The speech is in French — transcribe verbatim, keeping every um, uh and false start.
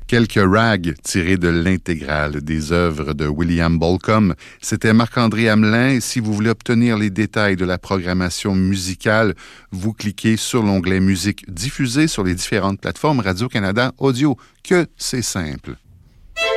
Quelques rags tirés de l'intégrale des œuvres de William Bolcom. C'était Marc-André Hamelin. Et si vous voulez obtenir les détails de la programmation musicale, vous cliquez sur l'onglet Musique diffusée sur les différentes plateformes Radio-Canada Audio. Que c'est simple.